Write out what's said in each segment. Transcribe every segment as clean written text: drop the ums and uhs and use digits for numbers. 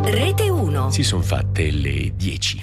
Rete 1. Si sono fatte le 10.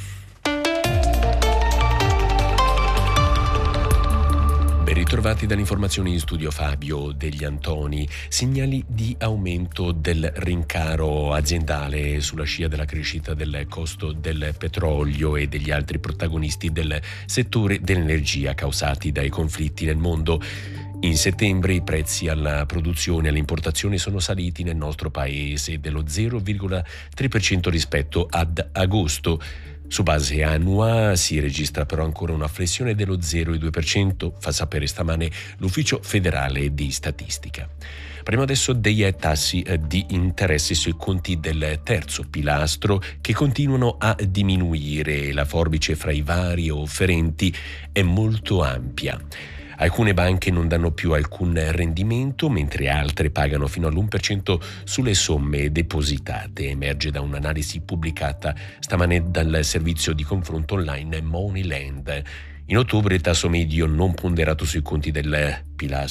Ben ritrovati dall'informazione in studio Fabio Degli Antoni. Segnali di aumento del rincaro aziendale sulla scia della crescita del costo del petrolio e degli altri protagonisti del settore dell'energia causati dai conflitti nel mondo. In settembre i prezzi alla produzione e all'importazione sono saliti nel nostro paese dello 0,3% rispetto ad agosto. Su base annua si registra però ancora una flessione dello 0,2%, fa sapere stamane l'Ufficio federale di statistica. Parliamo adesso dei tassi di interesse sui conti del terzo pilastro che continuano a diminuire. La forbice fra i vari offerenti è molto ampia. Alcune banche non danno più alcun rendimento, mentre altre pagano fino all'1% sulle somme depositate. Emerge da un'analisi pubblicata stamane dal servizio di confronto online Moneyland. In ottobre il tasso medio non ponderato sui conti del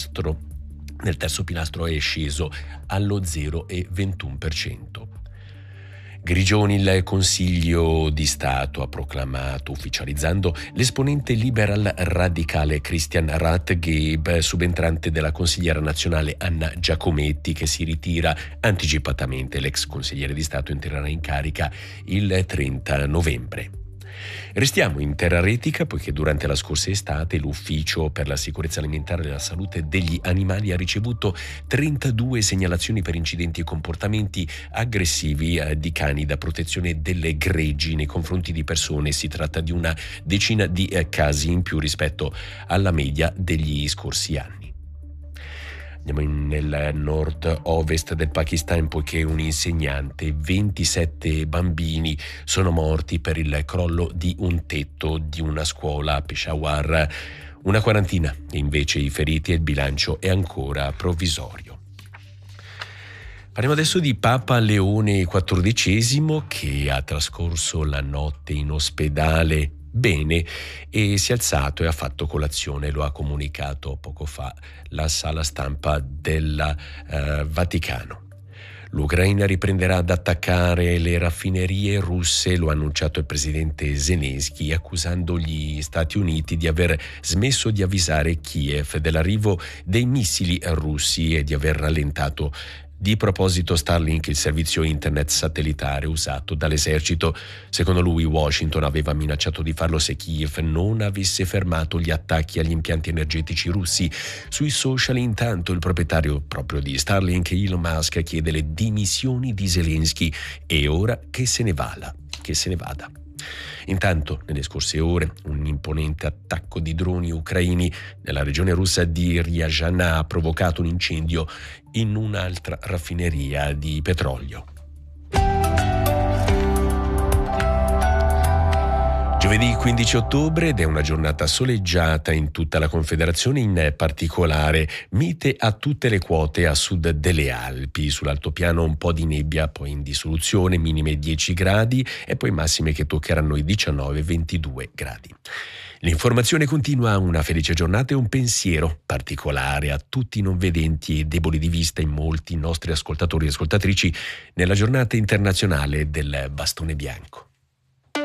terzo pilastro è sceso allo 0,21%. Grigioni, il Consiglio di Stato ha proclamato, ufficializzando l'esponente liberal radicale Christian Rathgeb, subentrante della consigliera nazionale Anna Giacometti, che si ritira anticipatamente. L'ex consigliere di Stato entrerà in carica il 30 novembre. Restiamo in terra retica poiché durante la scorsa estate l'Ufficio per la sicurezza alimentare e la salute degli animali ha ricevuto 32 segnalazioni per incidenti e comportamenti aggressivi di cani da protezione delle greggi nei confronti di persone. Si tratta di una decina di casi in più rispetto alla media degli scorsi anni. Andiamo nel nord-ovest del Pakistan poiché un insegnante e 27 bambini sono morti per il crollo di un tetto di una scuola a Peshawar. Una quarantina invece i feriti e il bilancio è ancora provvisorio. Parliamo adesso di Papa Leone XIV che ha trascorso la notte in ospedale bene e si è alzato e ha fatto colazione. Lo ha comunicato poco fa la sala stampa del Vaticano. L'Ucraina riprenderà ad attaccare le raffinerie russe, lo ha annunciato il presidente Zelensky, accusando gli Stati Uniti di aver smesso di avvisare Kiev dell'arrivo dei missili russi e di aver rallentato di proposito Starlink, il servizio internet satellitare usato dall'esercito. Secondo lui Washington aveva minacciato di farlo se Kiev non avesse fermato gli attacchi agli impianti energetici russi. Sui social intanto il proprietario proprio di Starlink, Elon Musk, chiede le dimissioni di Zelensky e ora che se ne vada. Intanto, nelle scorse ore, un imponente attacco di droni ucraini nella regione russa di Ryazan ha provocato un incendio in un'altra raffineria di petrolio. Giovedì 15 ottobre ed è una giornata soleggiata in tutta la Confederazione, in particolare mite a tutte le quote a sud delle Alpi. Sull'altopiano un po' di nebbia, poi in dissoluzione, minime 10 gradi e poi massime che toccheranno i 19-22 gradi. L'informazione continua, una felice giornata e un pensiero particolare a tutti i non vedenti e deboli di vista, in molti nostri ascoltatori e ascoltatrici, nella giornata internazionale del bastone bianco.